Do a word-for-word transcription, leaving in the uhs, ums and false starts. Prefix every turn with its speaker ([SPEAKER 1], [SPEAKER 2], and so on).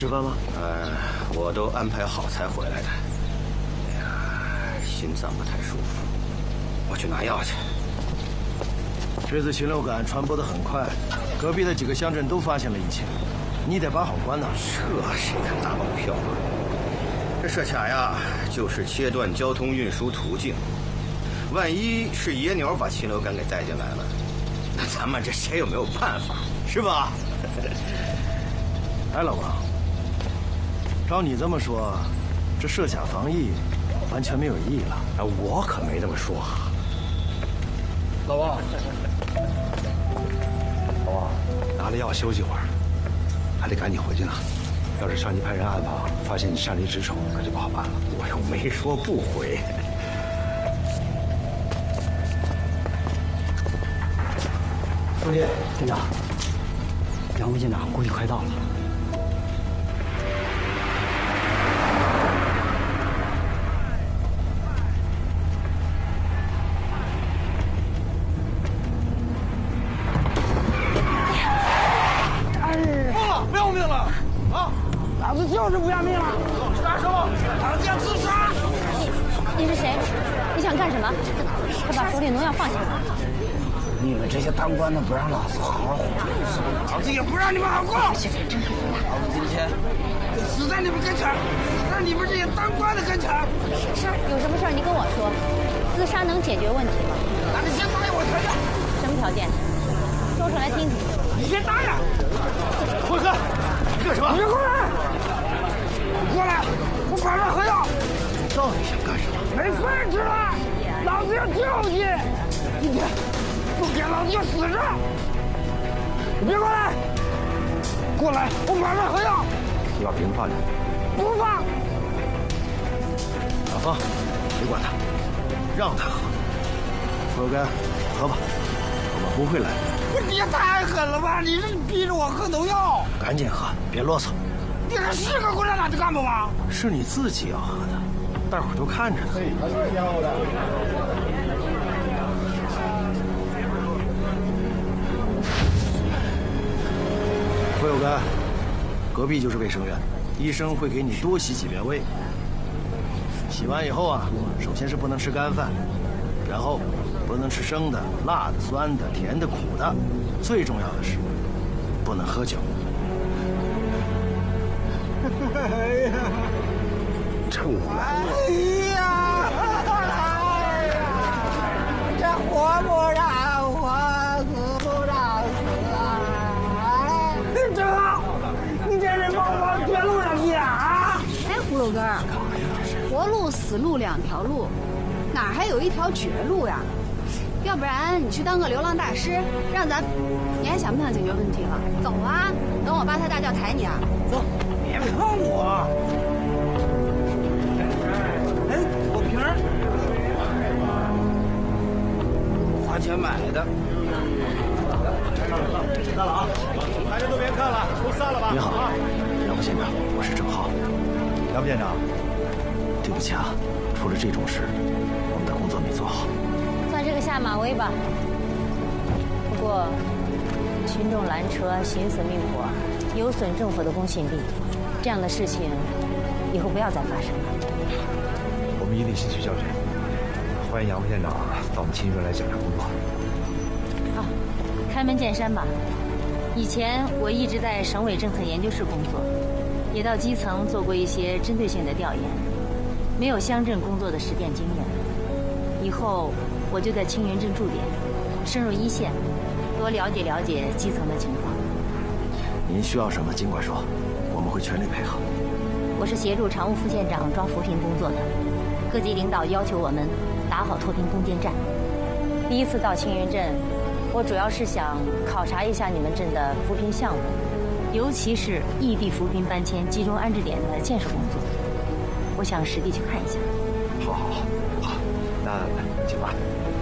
[SPEAKER 1] 吃饭吗？
[SPEAKER 2] 呃，我都安排好才回来的。哎呀，心脏不太舒服，我去拿药去。
[SPEAKER 1] 这次禽流感传播的很快，隔壁的几个乡镇都发现了疫情，你得把好关呐。
[SPEAKER 2] 这谁敢打包票啊？这设卡呀，就是切断交通运输途径。万一是野鸟把禽流感给带进来了，那咱们这谁有没有办法，是吧？
[SPEAKER 1] 哎，老王，照你这么说，这设卡防疫完全没有意义了。
[SPEAKER 2] 啊，我可没这么说。
[SPEAKER 3] 老王，老王，拿了药休息会儿，还得赶紧回去呢。要是上级派人暗访，发现你擅离职守，可就不好办了。
[SPEAKER 2] 我又没说不回。
[SPEAKER 4] 书记，队长，杨副县长估计快到了。
[SPEAKER 5] 老子就是不要命了！杀手，老子要自杀！
[SPEAKER 6] 你是谁？你想干什么？快把手里农药放下！
[SPEAKER 5] 你们这些当官的不让老子好好活，老子也不让你们好过！老子今天就死在你们跟前，死在你们这些当官的跟前！
[SPEAKER 6] 是，有什么事儿你跟我说。自杀能解决问题吗？
[SPEAKER 5] 那你先答应我条件。
[SPEAKER 6] 什么条件？说出来听听。
[SPEAKER 5] 你先答应。
[SPEAKER 1] 辉哥，你干什么？
[SPEAKER 5] 你过来！你过来！我马上喝药。
[SPEAKER 1] 到底想干什么？
[SPEAKER 5] 没饭吃了，老子要救你！今天不给老子就死着！你别过来！过来，我马上喝药。
[SPEAKER 3] 你把瓶子放下。
[SPEAKER 5] 不放。
[SPEAKER 1] 小芳，别管他，让他喝。喝干，喝吧，我们不会来的。
[SPEAKER 5] 不是你也太狠了吧！你是逼着我喝农药。
[SPEAKER 1] 赶紧喝，别啰嗦。
[SPEAKER 5] 你还是个共产党的干部吗？
[SPEAKER 1] 是你自己要喝的，大伙儿都看着呢。胡有干，隔壁就是卫生院，医生会给你多洗几遍胃。洗完以后啊，首先是不能吃干饭，然后不能吃生的、辣的、酸的、甜的、苦的，最重要的是不能喝酒。
[SPEAKER 5] 哎呀，
[SPEAKER 3] 臭男
[SPEAKER 5] 人！哎呀，哎呀，这活不让活，死不让死啊！正好，你这人往往绝路上去啊！
[SPEAKER 7] 哎，葫芦根儿，活路死路两条路，哪还有一条绝路呀？要不然你去当个流浪大师，让咱……你还想不想解决问题了？走啊，等我八抬大轿抬你啊！
[SPEAKER 5] 走。别碰我！哎，果瓶儿，花钱买的。
[SPEAKER 1] 散了啊！大家都别看了，都散了吧。你好，杨副县长，我是郑浩。
[SPEAKER 3] 杨副县长，
[SPEAKER 1] 对不起啊，出了这种事，我们的工作没做好。
[SPEAKER 6] 算是个下马威吧。不过，群众拦车，寻死觅活，有损政府的公信力。这样的事情以后不要再发生了。
[SPEAKER 3] 我们一定吸取教训。欢迎杨副县长到我们青云镇来检查工作。
[SPEAKER 6] 啊，开门见山吧。以前我一直在省委政策研究室工作，也到基层做过一些针对性的调研，没有乡镇工作的实践经验。以后我就在青云镇驻点，深入一线，多了解了解基层的情况。
[SPEAKER 1] 您需要什么尽管说。我们会全力配合。
[SPEAKER 6] 我是协助常务副县长抓扶贫工作的，各级领导要求我们打好脱贫攻坚战。第一次到青云镇，我主要是想考察一下你们镇的扶贫项目，尤其是异地扶贫搬迁集中安置点的建设工作。我想实地去看一下。
[SPEAKER 3] 好好好，好，那请吧。